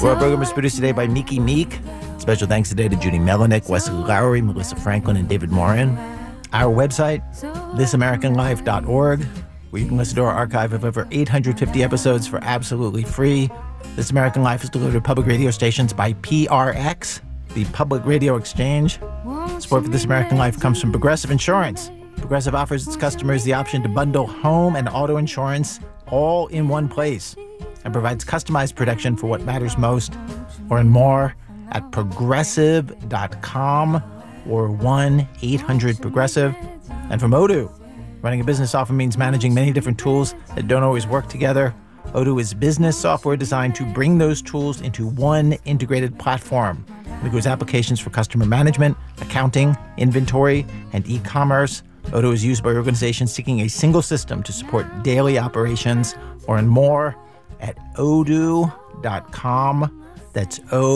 World Program is produced today by Miki Meek. Special thanks today to Judy Melanik, Wesley Lowery, Melissa Franklin, and David Morin. Our website, thisamericanlife.org, where you can listen to our archive of over 850 episodes for absolutely free. This American Life is delivered to public radio stations by PRX, the Public Radio Exchange. Support for This American Life comes from Progressive Insurance. Progressive offers its customers the option to bundle home and auto insurance all in one place and provides customized protection for what matters most. Learn more at progressive.com or 1-800-PROGRESSIVE. And from Odoo, running a business often means managing many different tools that don't always work together. Odoo is business software designed to bring those tools into one integrated platform. It includes applications for customer management, accounting, inventory, and e-commerce. Odoo is used by organizations seeking a single system to support daily operations. Learn more at odoo.com. That's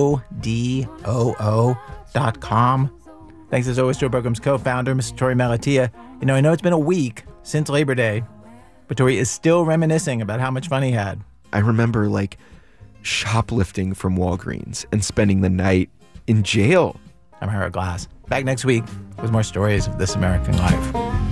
ODOO.com. Thanks as always to our program's co-founder, Mr. Tori Malatia. You know, I know it's been a week since Labor Day, but Tori is still reminiscing about how much fun he had. I remember, shoplifting from Walgreens and spending the night in jail. I'm Howard Glass. Back next week with more stories of This American Life.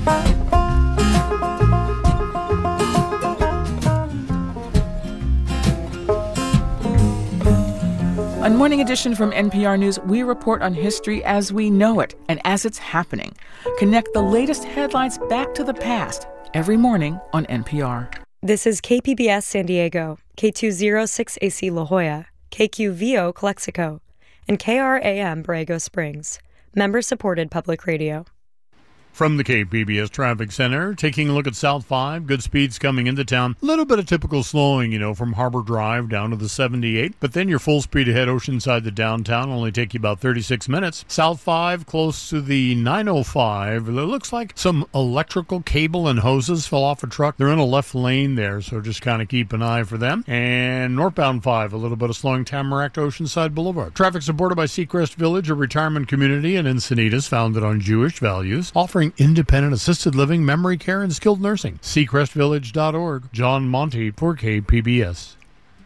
On Morning Edition from NPR News, we report on history as we know it and as it's happening. Connect the latest headlines back to the past every morning on NPR. This is KPBS San Diego, K206AC La Jolla, KQVO Calexico, and KRAM Borrego Springs. Member-supported public radio. From the KPBS Traffic Center, taking a look at South 5, good speeds coming into town. A little bit of typical slowing, from Harbor Drive down to the 78. But then your full speed ahead Oceanside to downtown only take you about 36 minutes. South 5, close to the 905. It looks like some electrical cable and hoses fell off a truck. They're in a left lane there, so just kind of keep an eye for them. And northbound 5, a little bit of slowing Tamarack to Oceanside Boulevard. Traffic supported by Seacrest Village, a retirement community in Encinitas founded on Jewish values, offering independent assisted living, memory care, and skilled nursing. SeacrestVillage.org. John Monty for KPBS.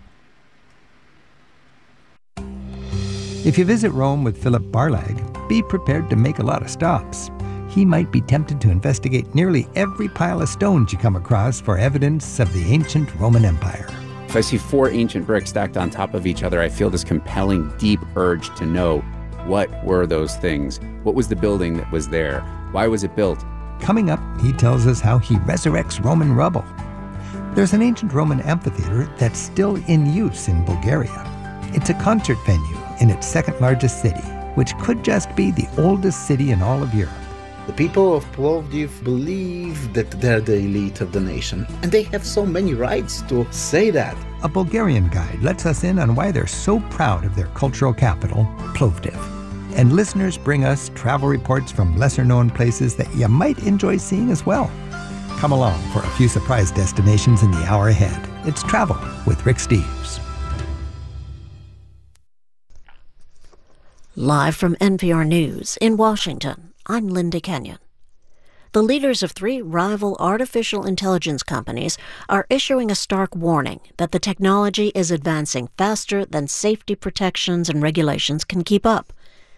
If you visit Rome with Philip Barlag, be prepared to make a lot of stops. He might be tempted to investigate nearly every pile of stones you come across for evidence of the ancient Roman Empire. If I see 4 ancient bricks stacked on top of each other, I feel this compelling, deep urge to know, what were those things? What was the building that was there? Why was it built? Coming up, he tells us how he resurrects Roman rubble. There's an ancient Roman amphitheater that's still in use in Bulgaria. It's a concert venue in its second largest city, which could just be the oldest city in all of Europe. The people of Plovdiv believe that they're the elite of the nation, and they have so many rights to say that. A Bulgarian guide lets us in on why they're so proud of their cultural capital, Plovdiv. And listeners bring us travel reports from lesser-known places that you might enjoy seeing as well. Come along for a few surprise destinations in the hour ahead. It's Travel with Rick Steves. Live from NPR News in Washington, I'm Linda Kenyon. The leaders of 3 rival artificial intelligence companies are issuing a stark warning that the technology is advancing faster than safety protections and regulations can keep up.